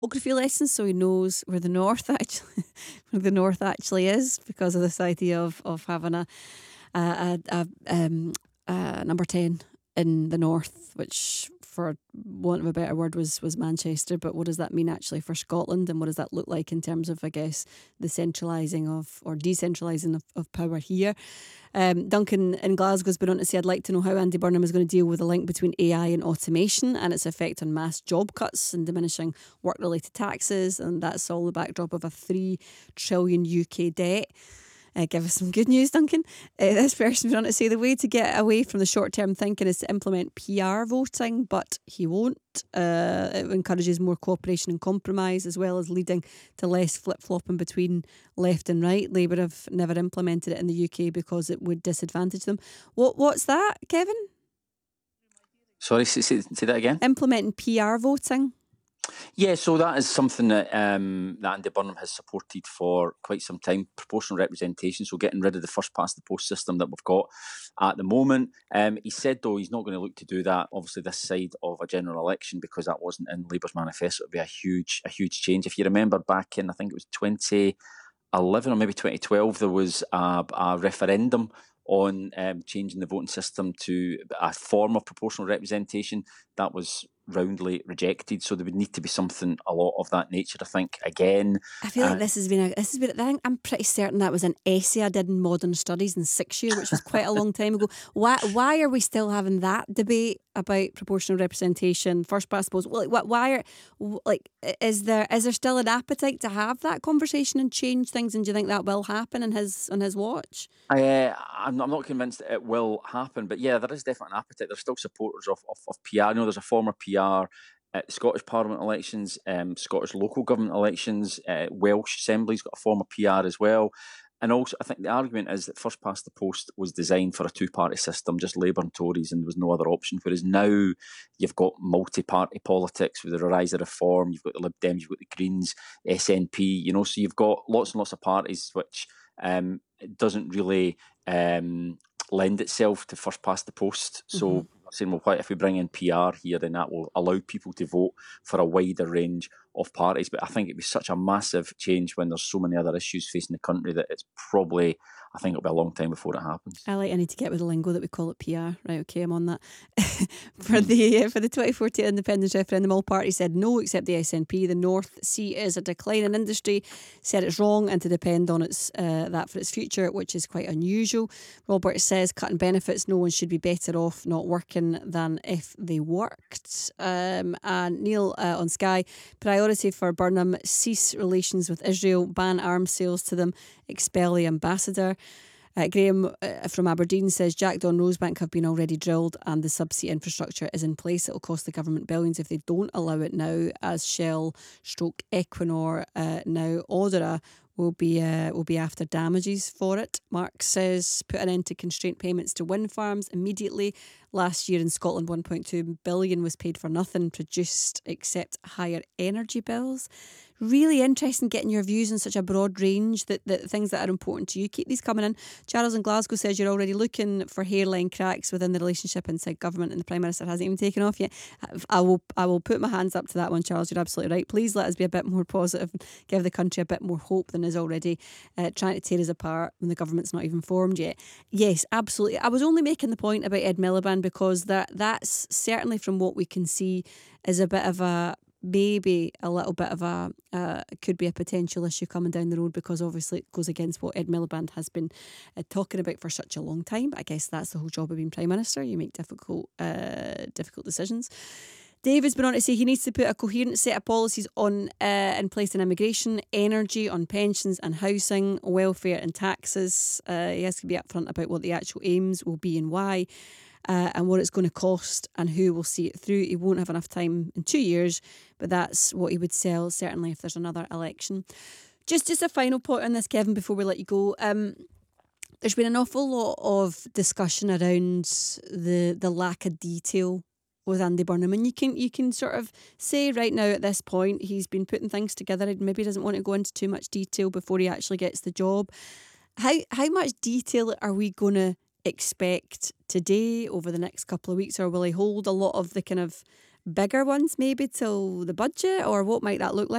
geography lessons, so he knows where the north actually where the north actually is, because of this idea of having a number 10 in the north, which, for want of a better word, was Manchester. But what does that mean actually for Scotland, and what does that look like in terms of, I guess, the centralising of, or decentralising of power here? Duncan in Glasgow has been on to say, I'd like to know how Andy Burnham is going to deal with the link between AI and automation and its effect on mass job cuts and diminishing work-related taxes, and that's all the backdrop of a 3 trillion UK debt. Give us some good news, Duncan. This person went on to say the way to get away from the short-term thinking is to implement PR voting, but he won't. It encourages more cooperation and compromise, as well as leading to less flip-flopping between left and right. Labour have never implemented it in the UK because it would disadvantage them. What's that, Kevin? Sorry, say that again. Implementing PR voting. Yeah, so that is something that Andy Burnham has supported for quite some time, proportional representation, so getting rid of the first past the post system that we've got at the moment. He said, though, he's not going to look to do that, obviously, this side of a general election, because that wasn't in Labour's manifesto. It would be a huge change. If you remember back in, I think it was 2011 or maybe 2012, there was a referendum on changing the voting system to a form of proportional representation that was roundly rejected. So there would need to be something a lot of that nature, I think. Again, I feel like this has been. I think I'm pretty certain that was an essay I did in modern studies in 6th year, which was quite a long time ago. Why are we still having that debate about proportional representation, first past the post? Is there still an appetite to have that conversation and change things? And do you think that will happen on his watch? I'm not convinced that it will happen, but yeah, there is definitely an appetite. There's still supporters of PR. I know there's a former PR at the Scottish Parliament elections, Scottish local government elections, Welsh Assembly's got a former PR as well. And also, I think the argument is that first past the post was designed for a two-party system, just Labour and Tories, and there was no other option. Whereas now you've got multi-party politics with the rise of Reform, you've got the Lib Dems, you've got the Greens, SNP, so you've got lots and lots of parties, which doesn't really lend itself to first past the post. So saying, well, what if we bring in PR here, then that will allow people to vote for a wider range of parties. But I think it'd be such a massive change when there's so many other issues facing the country that it's probably, I think it'll be a long time before it happens. I need to get with the lingo that we call it PR. Right, okay, I'm on that. For the 2014 independence referendum, all parties said no except the SNP. The North see it as a decline in industry, said it's wrong and to depend on that for its future, which is quite unusual. Robert says cutting benefits, no one should be better off not working than if they worked. And Neil on Sky, priority for Burnham, cease relations with Israel, ban arms sales to them, expel the ambassador. Graham from Aberdeen says Jackdaw and Rosebank have been already drilled and the subsea infrastructure is in place. It'll cost the government billions if they don't allow it now, as Shell stroke Equinor now Audera will be after damages for it. Mark says put an end to constraint payments to wind farms immediately. Last year in Scotland, 1.2 billion was paid for nothing produced except higher energy bills. Really interesting getting your views on such a broad range, that things that are important to you. Keep these coming in. Charles in Glasgow says you're already looking for hairline cracks within the relationship inside government, and the Prime Minister hasn't even taken off yet. I will put my hands up to that one, Charles. You're absolutely right. Please let us be a bit more positive and give the country a bit more hope than is already trying to tear us apart when the government's not even formed yet. Yes, absolutely. I was only making the point about Ed Miliband because that's certainly, from what we can see, is a bit of a, maybe a little bit of a could be a potential issue coming down the road, because obviously it goes against what Ed Miliband has been talking about for such a long time. But I guess that's the whole job of being Prime Minister. You make difficult decisions. David's been on to say he needs to put a coherent set of policies in place on immigration, energy, on pensions and housing, welfare and taxes. He has to be upfront about what the actual aims will be and why. And what it's going to cost and who will see it through. He won't have enough time in 2 years, but that's what he would sell, certainly if there's another election. Just a final point on this, Kevin, before we let you go. There's been an awful lot of discussion around the lack of detail with Andy Burnham, and you can sort of say right now at this point he's been putting things together and maybe doesn't want to go into too much detail before he actually gets the job. How much detail are we going to expect today, over the next couple of weeks, or will he hold a lot of the kind of bigger ones maybe till the budget, or what might that look like?